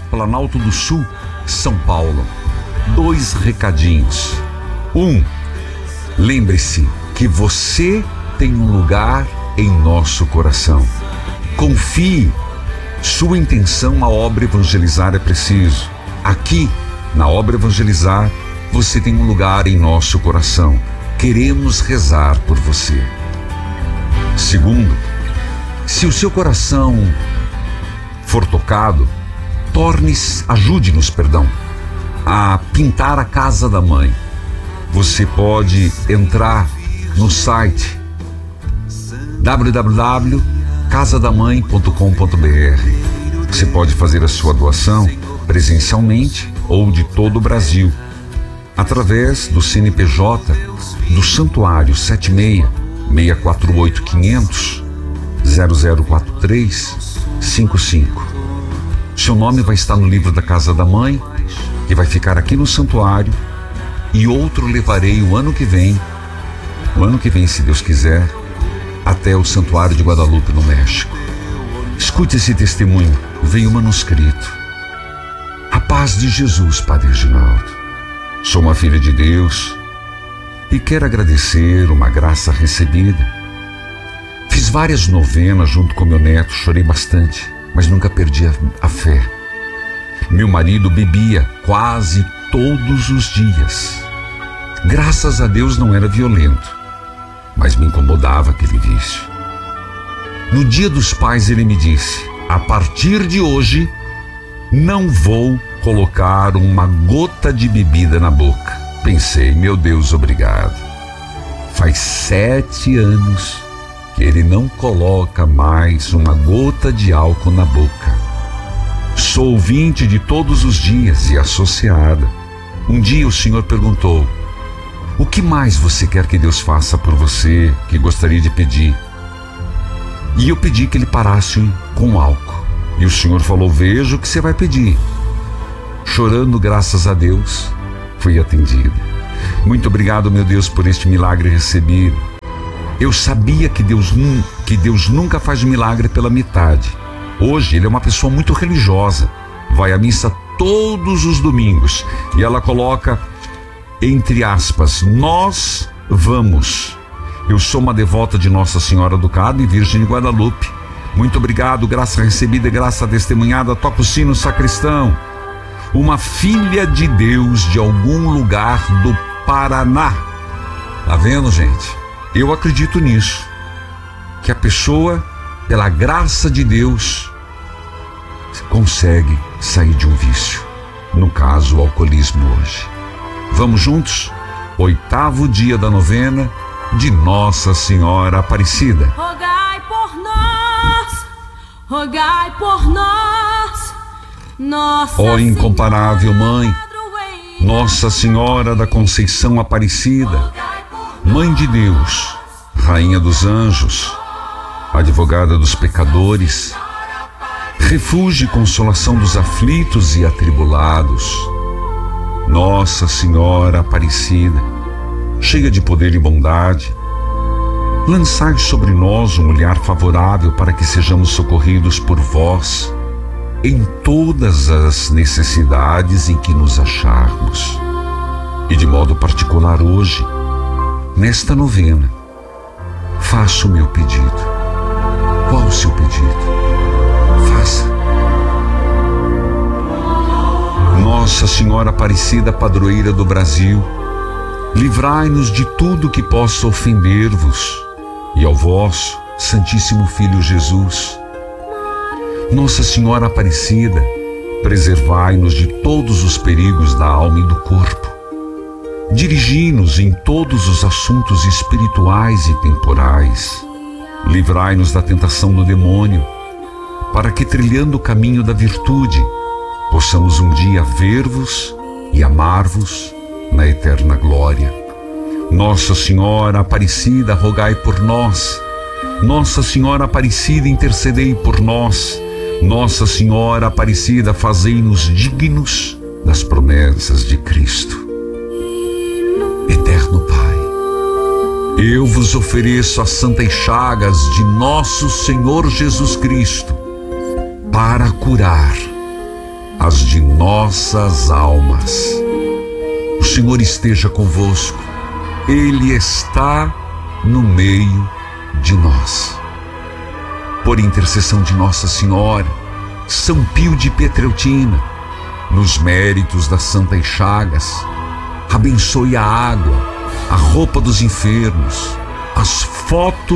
Planalto do Sul, São Paulo. 2 recadinhos. 1. Lembre-se que você tem um lugar em nosso coração. Confie. Sua intenção, a obra Evangelizar é preciso. Aqui, na obra Evangelizar, você tem um lugar em nosso coração. Queremos rezar por você. 2. Se o seu coração for tocado, ajude-nos, a pintar a casa da mãe. Você pode entrar no site www.casadamãe.com.br. Você pode fazer a sua doação presencialmente ou de todo o Brasil, através do CNPJ do Santuário 76-648-500 004355. Seu nome vai estar no livro da Casa da Mãe, que vai ficar aqui no santuário, e outro levarei o ano que vem, se Deus quiser, até o Santuário de Guadalupe, no México. Escute esse testemunho, veio manuscrito. A paz de Jesus, Padre Reginaldo. Sou uma filha de Deus e quero agradecer uma graça recebida. Fiz várias novenas junto com meu neto, chorei bastante, mas nunca perdi a fé. Meu marido bebia quase todos os dias. Graças a Deus não era violento, mas me incomodava aquele vício. No Dia dos Pais ele me disse: a partir de hoje não vou colocar uma gota de bebida na boca. Pensei, meu Deus, obrigado. Faz 7 anos que ele não coloca mais uma gota de álcool na boca. Sou ouvinte de todos os dias e associada. Um dia o senhor perguntou: o que mais você quer que Deus faça por você, que gostaria de pedir? E eu pedi que ele parasse com o álcool. E o senhor falou: veja o que você vai pedir. Chorando, graças a Deus, fui atendida. Muito obrigado, meu Deus, por este milagre recebido. Eu sabia que Deus nunca faz milagre pela metade. Hoje ele é uma pessoa muito religiosa, vai à missa todos os domingos, e ela coloca entre aspas: nós vamos. Eu sou uma devota de Nossa Senhora do Carmo e Virgem de Guadalupe. Muito obrigado, graça recebida e graça testemunhada. Toca o sino, sacristão. Uma filha de Deus de algum lugar do Paraná. Tá vendo, gente? Eu acredito nisso, que a pessoa, pela graça de Deus, consegue sair de um vício. No caso, o alcoolismo hoje. Vamos juntos? 8º dia da novena de Nossa Senhora Aparecida. Rogai por nós, rogai por nós, Nossa Ó incomparável Mãe, Nossa Senhora da Conceição Aparecida, Mãe de Deus, Rainha dos Anjos, Advogada dos pecadores, refúgio e consolação dos aflitos e atribulados. Nossa Senhora Aparecida, cheia de poder e bondade, lançai sobre nós um olhar favorável para que sejamos socorridos por vós em todas as necessidades em que nos acharmos. E de modo particular hoje, nesta novena, faço o meu pedido. Qual o seu pedido? Faça. Nossa Senhora Aparecida, padroeira do Brasil, livrai-nos de tudo que possa ofender-vos e ao vosso Santíssimo Filho Jesus. Nossa Senhora Aparecida, preservai-nos de todos os perigos da alma e do corpo. Dirigi-nos em todos os assuntos espirituais e temporais. Livrai-nos da tentação do demônio, para que, trilhando o caminho da virtude, possamos um dia ver-vos e amar-vos na eterna glória. Nossa Senhora Aparecida, rogai por nós. Nossa Senhora Aparecida, intercedei por nós. Nossa Senhora Aparecida, fazei-nos dignos das promessas de Cristo. Eterno Pai, eu vos ofereço as santas chagas de nosso Senhor Jesus Cristo para curar as de nossas almas. O Senhor esteja convosco, Ele está no meio de nós. Por intercessão de Nossa Senhora, São Pio de Pietrelcina, nos méritos das Santas Chagas, abençoe a água, a roupa dos enfermos, as fotos